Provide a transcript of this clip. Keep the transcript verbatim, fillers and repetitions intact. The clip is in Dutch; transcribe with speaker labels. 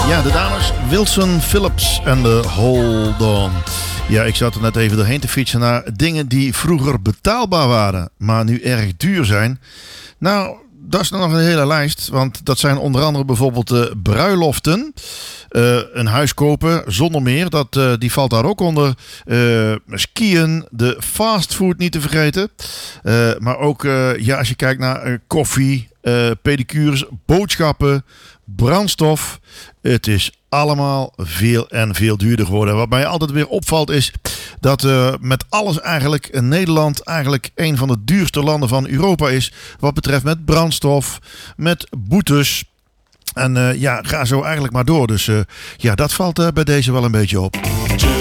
Speaker 1: Ja, de dames Wilson Phillips en de Hold On. Ja, ik zat er net even doorheen te fietsen naar dingen die vroeger betaalbaar waren, maar nu erg duur zijn. Nou, dat is nog een hele lijst, want dat zijn onder andere bijvoorbeeld de bruiloften. Uh, een huis kopen zonder meer, dat, uh, die valt daar ook onder. Uh, skiën, de fastfood niet te vergeten. Uh, maar ook uh, ja, als je kijkt naar uh, koffie, uh, pedicures, boodschappen, brandstof. Het is allemaal veel en veel duurder geworden. Wat mij altijd weer opvalt is dat uh, met alles eigenlijk Nederland eigenlijk een van de duurste landen van Europa is. Wat betreft met brandstof, met boetes. En uh, ja, ga zo eigenlijk maar door. Dus uh, ja, dat valt uh, bij deze wel een beetje op.